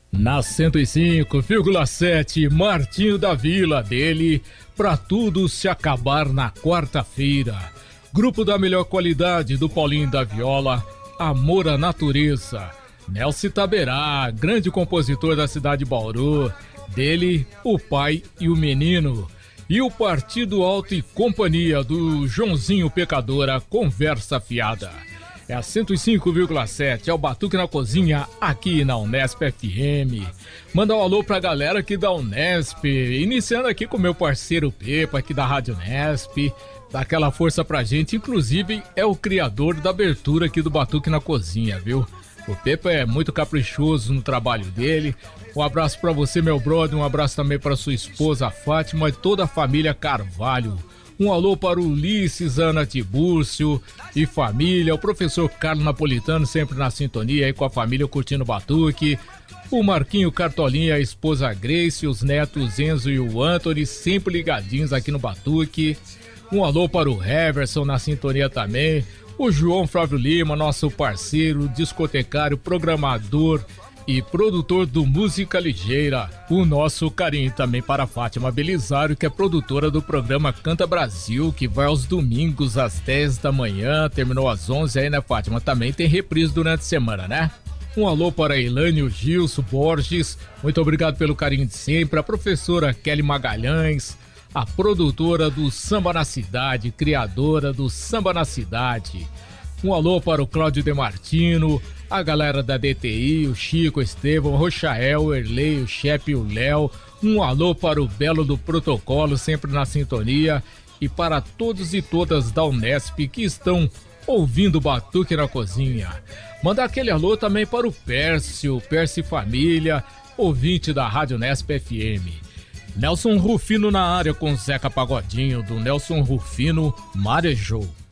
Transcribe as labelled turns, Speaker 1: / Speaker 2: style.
Speaker 1: Na 105,7, Martinho da Vila, dele, pra tudo se acabar na quarta-feira. Grupo da melhor qualidade do Paulinho da Viola, Amor à Natureza. Nelson Taberá, grande compositor da cidade de Bauru, dele, o pai e o menino. E o Partido Alto e Companhia do Joãozinho Pecadora, Conversa Fiada. É a 105,7, é o Batuque na Cozinha, aqui na Unesp FM. Manda um alô pra galera aqui da Unesp, iniciando aqui com meu parceiro Pepa, aqui da Rádio Unesp. Dá aquela força pra gente, inclusive é o criador da abertura aqui do Batuque na Cozinha, viu? O Pepa é muito caprichoso no trabalho dele. Um abraço pra você, meu brother, um abraço também pra sua esposa Fátima e toda a família Carvalho. Um alô para o Ulisses, Ana Tibúrcio e família, o professor Carlos Napolitano sempre na sintonia aí com a família curtindo o Batuque, o Marquinho Cartolinha, a esposa Grace, os netos Enzo e o Anthony sempre ligadinhos aqui no Batuque. Um alô para o Heverson na sintonia também, o João Flávio Lima, nosso parceiro, discotecário, programador e produtor do Música Ligeira. O nosso carinho também para a Fátima Belisário, que é produtora do programa Canta Brasil, que vai aos domingos às 10 da manhã, terminou às 11 aí, né, Fátima? Também tem reprise durante a semana, né? Um alô para a Elane Gilson Borges, muito obrigado pelo carinho de sempre, a professora Kelly Magalhães, a produtora do Samba na Cidade, criadora do Samba na Cidade. Um alô para o Cláudio Demartino, a galera da DTI, o Chico, o Estevão, o Rochael, o Erlei, o Chepe e o Léo. Um alô para o Belo do Protocolo, sempre na sintonia. E para todos e todas da Unesp que estão ouvindo o Batuque na Cozinha. Mandar aquele alô também para o Pércio Família, ouvinte da Rádio Unesp FM. Nelson Rufino na área com Zeca Pagodinho, do Nelson Rufino Marejou.